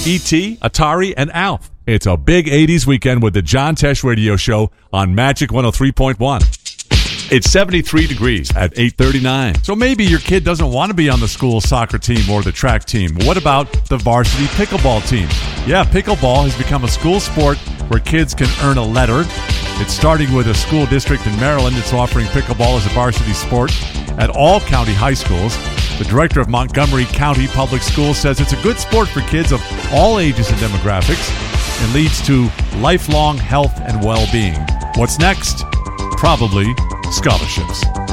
E.T., Atari, and Alf. It's a big 80s weekend with the John Tesh Radio Show on Magic 103.1. It's 73 degrees at 8:39. So maybe your kid doesn't want to be on the school soccer team or the track team. What about the varsity pickleball team? Yeah, pickleball has become a school sport where kids can earn a letter. It's starting with a school district in Maryland. It's offering pickleball as a varsity sport at all county high schools. The director of Montgomery County Public Schools says it's a good sport for kids of all ages and demographics and leads to lifelong health and well-being. What's next? Probably scholarships.